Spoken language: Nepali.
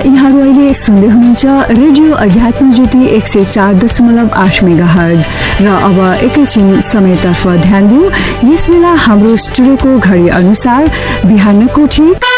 यहाँहरू अहिले सुन्दै हुनुहुन्छ रेडियो अध्यात्म ज्योति 104.8 मेगाहर्ज र अब एकैछिन समयतर्फ ध्यान दिउँ। यस बेला हाम्रो स्टुडियोको घडी अनुसार बिहानको ठीक